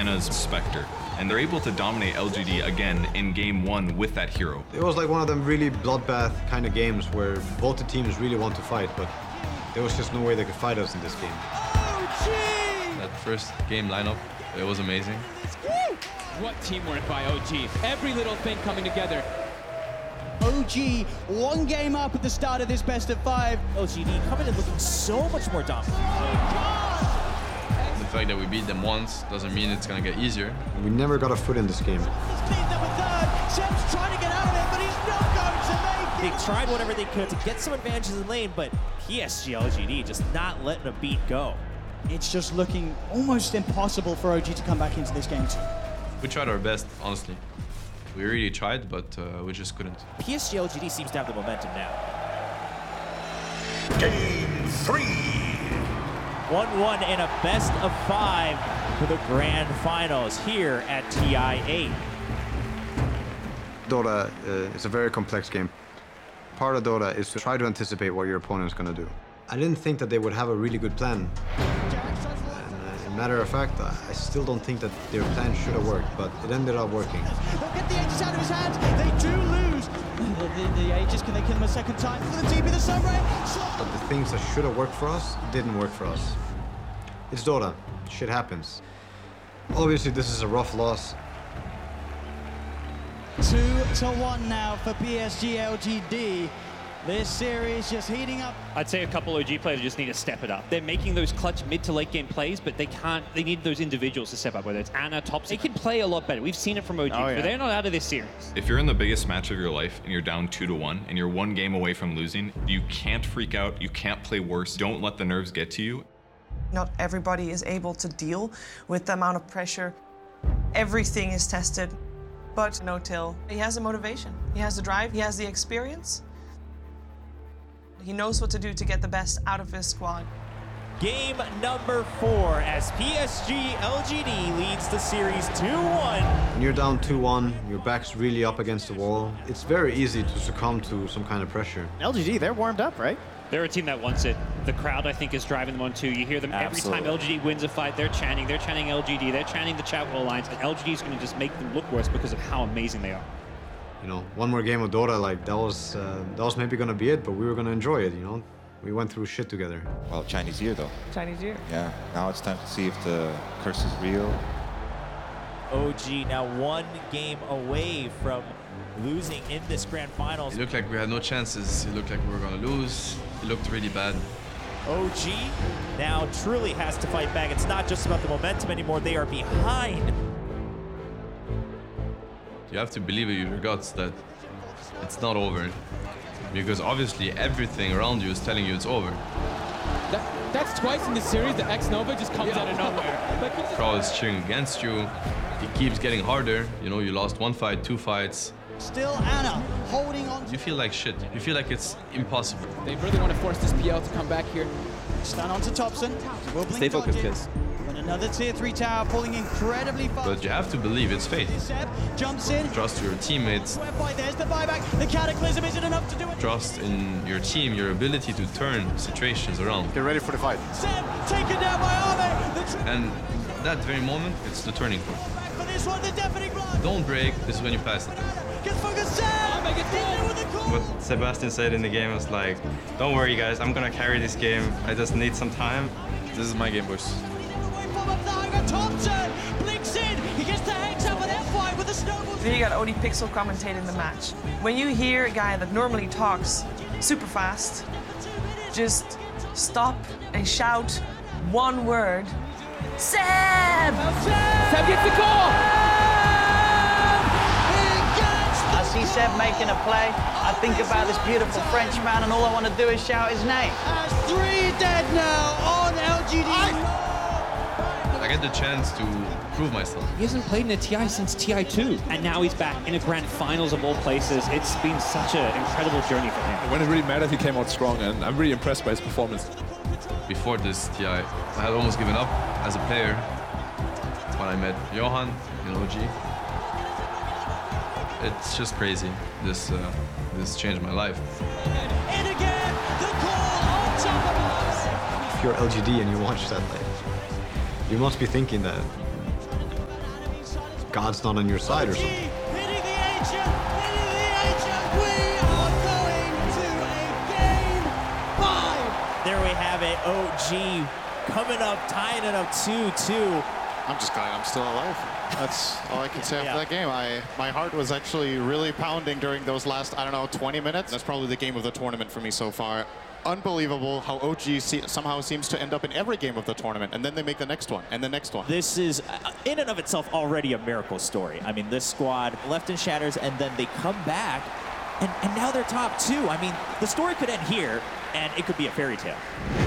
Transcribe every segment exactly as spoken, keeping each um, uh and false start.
Ana's Spectre, and they're able to dominate L G D again in game one with that hero. It was like one of them really bloodbath kind of games where both the teams really want to fight, but there was just no way they could fight us in this game. That first game lineup, it was amazing. What teamwork by O G. Every little thing coming together. O G, one game up at the start of this best of five. L G D coming in looking so much more dominant. The fact that we beat them once doesn't mean it's gonna get easier. We never got a foot in this game. Cleaned up a third. Seb's trying to get out of it, but he's not going to make They it. tried whatever they could to get some advantages in lane, but P S G L G D just not letting a beat go. It's just looking almost impossible for O G to come back into this game too. We tried our best, honestly. We really tried, but uh, we just couldn't. P S G L G D seems to have the momentum now. Game three. one one in a best of five for the grand finals here at T I eight. Dota uh, is a very complex game. Part of Dota is to try to anticipate what your opponent's going to do. I didn't think that they would have a really good plan. And uh, as a matter of fact, I I still don't think that their plan should have worked, but it ended up working. They'll get the Aegis out of his hands. They do lose. The, the, the Aegis, can they kill him a second time? For the T P, the Sunray. But the things that should have worked for us didn't work for us. It's Dota. Shit happens. Obviously, this is a rough loss. Two to one now for P S G L G D. This series just heating up. I'd say a couple O G players just need to step it up. They're making those clutch mid to late game plays, but they can't, they need those individuals to step up, whether it's Ana, Tops. They can play a lot better. We've seen it from O G, Oh, yeah. but they're not out of this series. If you're in the biggest match of your life and you're down two to one and you're one game away from losing, you can't freak out, you can't play worse. Don't let the nerves get to you. Not everybody is able to deal with the amount of pressure. Everything is tested, but N0tail, he has the motivation, he has the drive, he has the experience. He knows what to do to get the best out of his squad. Game number four as P S G L G D leads the series two one. When you're down two one, your back's really up against the wall, it's very easy to succumb to some kind of pressure. L G D, they're warmed up, right? They're a team that wants it. The crowd, I think, is driving them on too. You hear them Absolutely. every time L G D wins a fight, they're chanting, they're chanting L G D, they're chanting the Chatwell Alliance, and L G D is going to just make them look worse because of how amazing they are. You know, one more game of Dota, like that was uh, that was maybe gonna be it, but we were gonna enjoy it. You know, we went through shit together. Well, Chinese year though. Chinese year. Yeah. Now it's time to see if the curse is real. O G now one game away from losing in this grand finals. It looked like we had no chances. It looked like we were gonna lose. It looked really bad. O G now truly has to fight back. It's not just about the momentum anymore. They are behind. You have to believe in your guts that it's not over. Because obviously everything around you is telling you it's over. That, that's twice in this series the X-Nova just comes out of nowhere. Like, The crowd is cheering against you. It keeps getting harder. You know, you lost one fight, two fights. Still Ana holding on. You feel like shit. You feel like it's impossible. they really want to force this P L to come back here. Stun onto Topson. Will blink Stay focused, dodges. kids. And another tier three tower falling incredibly fast. But you have to believe it's fate. Seb jumps in. Trust your teammates. Whereby there's the buyback. The Cataclysm isn't enough to do it. Trust in your team, your ability to turn situations around. Get ready for the fight. Seb taken down by Arme. The tri- And that very moment, it's the turning point. back for this one, the deafening blow. Don't break. This is when you pass it. Gets focused. Seb. Arme gets He's there with the call. What Sebastian said in the game was like, don't worry guys, I'm gonna carry this game. I just need some time. This is my game, boys. Thompson blinks in. He gets the hex up an F five with a snowball. Then you got O D Pixel commentating the match. When you hear a guy that normally talks super fast, just stop and shout one word, Seb! Seb gets the call! I see Seb making a play. I think about this beautiful Frenchman, and all I want to do is shout his name. Has three dead now on L G D. I get the chance to prove myself. He hasn't played in a T I since T I two, and now he's back in a grand finals of all places. It's been such an incredible journey for him. When it really mattered, he came out strong, and I'm really impressed by his performance. Before this T I, I had almost given up as a player. When I met Johan in O G, it's just crazy. This uh, this changed my life. In again, the call on top of us. If you're L G D and you watch that, like, you must be thinking that God's not on your side or something. Hitting the ancient, hitting the ancient. We are going to a game five. There we have it. O G coming up, tying it up two two. I'm just glad I'm still alive. That's all I can say after yeah. that game. I my heart was actually really pounding during those last, I don't know, twenty minutes. That's probably the game of the tournament for me so far. Unbelievable how O G see, somehow seems to end up in every game of the tournament, and then they make the next one, and the next one. This is, uh, in and of itself, already a miracle story. I mean, this squad left in shatters, and then they come back, and, and now they're top two. I mean, the story could end here, and it could be a fairy tale.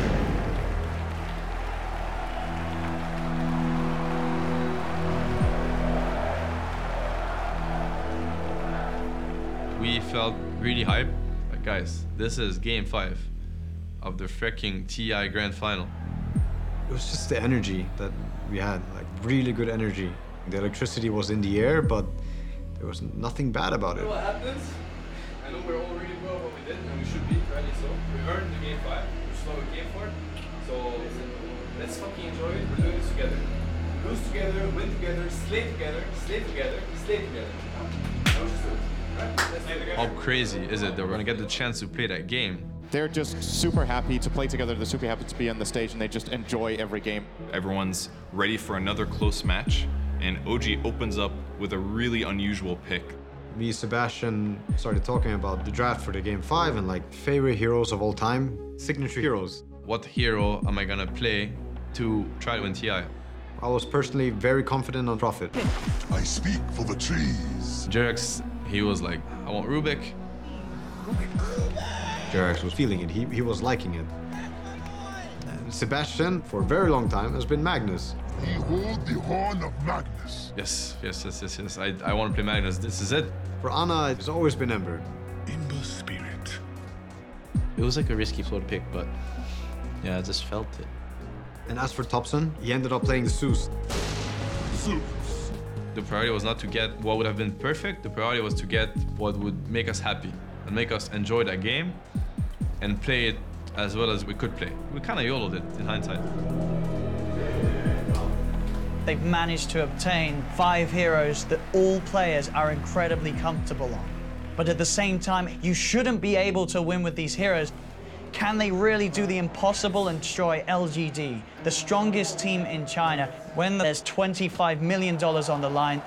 We felt really hyped. Like, guys, this is game five of the freaking T I Grand Final. It was just the energy that we had, like really good energy. The electricity was in the air, but there was nothing bad about it. You know what happens? I know we're all really well what we did, and we should be, rightly so. We earned the game five, which is what we came for. So let's fucking enjoy it. We're doing this together. Lose together, win together, slay together, slay together, slay together. That was just it. How crazy is it that we're gonna get the chance to play that game? They're just super happy to play together. They're super happy to be on the stage, and they just enjoy every game. Everyone's ready for another close match, and O G opens up with a really unusual pick. Me and Sebastian started talking about the draft for the game five and like favorite heroes of all time, signature heroes. What hero am I gonna play to try to win T I? I was personally very confident on Prophet. I speak for the trees. Jerax, he was like, I want Rubik. Jerax was feeling it. He, he was liking it. And Sebastian, for a very long time, has been Magnus. We hold the horn of Magnus. Yes, yes, yes, yes, yes. I, I want to play Magnus. This is it. For Ana, it's always been Ember. Ember spirit. It was like a risky flow to pick, but yeah, I just felt it. And as for Thompson, he ended up playing the Zeus. Zeus. The priority was not to get what would have been perfect. The priority was to get what would make us happy and make us enjoy that game and play it as well as we could play. We kind of YOLO'd it in hindsight. They've managed to obtain five heroes that all players are incredibly comfortable on. But at the same time, you shouldn't be able to win with these heroes. Can they really do the impossible and destroy L G D, the strongest team in China, when there's twenty-five million dollars on the line?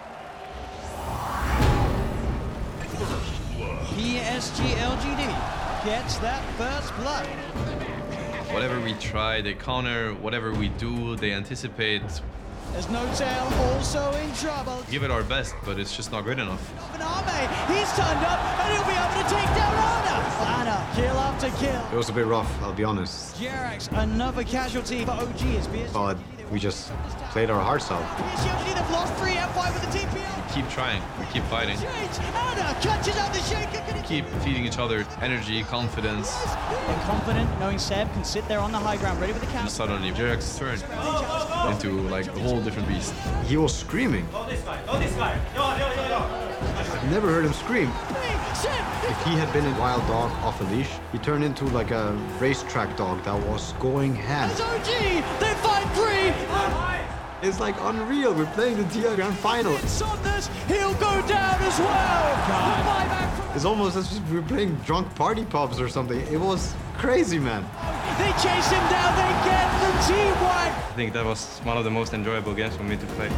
P S G L G D gets that first blood. Whatever we try, they counter. Whatever we do, they anticipate. There's N0tail also in trouble. Give it our best, but it's just not good enough. Ame, he's turned up and he'll be able to take down Ana. Ana, kill after kill. It was a bit rough, I'll be honest. Jerax, another casualty for O G. Is but we just played our hearts out. P S G L G D, they've lost three F five with the T P L. We keep trying, we keep fighting. Ana catches out the shaker. We keep feeding each other energy, confidence. They're confident, knowing Seb can sit there on the high ground, ready with the counter. And suddenly, Jerax turned into like a whole different beast. He was screaming. Go this guy, go this guy. Yo, yo, yo, yo. I've never heard him scream. If he had been a wild dog off a leash, he turned into like a racetrack dog that was going ham. It's O G! They fight three! It's like unreal. We're playing the T I Grand Final. Saunders, he'll go down as well. It's almost as if we were playing drunk party pubs or something. It was crazy, man. They chase him down. They get the T one. I think that was one of the most enjoyable games for me to play.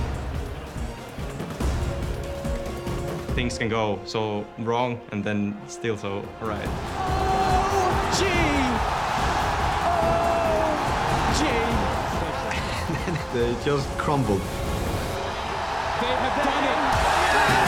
Things can go so wrong and then still so right. O G! O G! They just crumbled. They have done it.